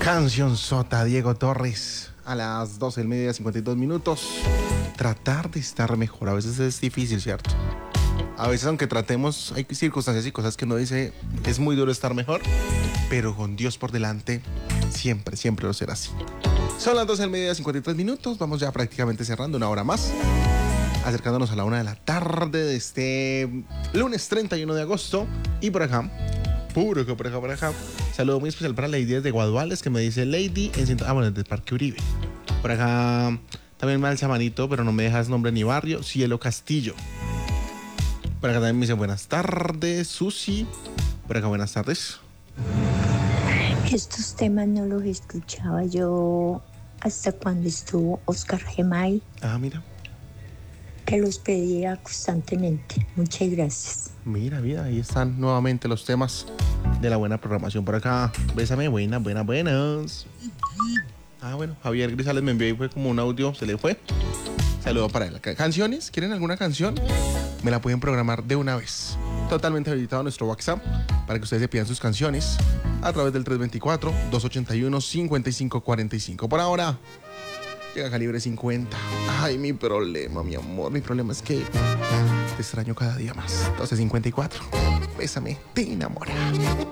Canción Sota, Diego Torres, a las 12 del mediodía, 52 minutos. Tratar de estar mejor, a veces es difícil, ¿cierto? A veces, aunque tratemos, hay circunstancias y cosas que uno dice, es muy duro estar mejor, pero con Dios por delante, siempre, siempre lo será así. Son las 12 del mediodía, 53 minutos, vamos ya prácticamente cerrando una hora más, acercándonos a la 1 de la tarde de este lunes 31 de agosto, y por acá, por acá, saludo muy especial para Lady desde Guaduales, que me dice Lady, bueno, desde Parque Uribe. Por acá también me alza manito, pero no me dejas nombre ni barrio, Cielo Castillo. Por acá también me dice buenas tardes, Susi. Por acá buenas tardes. Estos temas no los escuchaba yo hasta cuando estuvo Oscar Gemay, Mira. que los pedía constantemente. Muchas gracias. Mira, ahí están nuevamente los temas de la buena programación. Por acá, bésame, buenas. Bueno, Javier Grisales me envió y fue como un audio, se le fue. Saludo para él. ¿Canciones? ¿Quieren alguna canción? Me la pueden programar de una vez. Totalmente habilitado nuestro WhatsApp para que ustedes se pidan sus canciones a través del 324-281-5545. Por ahora, llega Calibre 50. Ay, mi problema, mi amor. Mi problema es que te extraño cada día más. 12:54. Bésame, te enamora.